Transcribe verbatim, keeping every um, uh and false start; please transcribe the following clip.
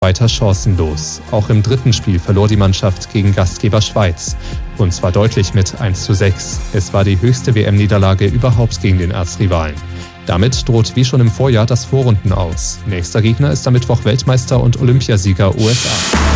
weiter chancenlos. Auch im dritten Spiel verlor die Mannschaft gegen Gastgeber Schweiz. Und zwar deutlich mit eins zu sechs. Es war die höchste W M-Niederlage überhaupt gegen den Erzrivalen. Damit droht wie schon im Vorjahr das Vorrunden aus. Nächster Gegner ist am Mittwoch Weltmeister und Olympiasieger U S A.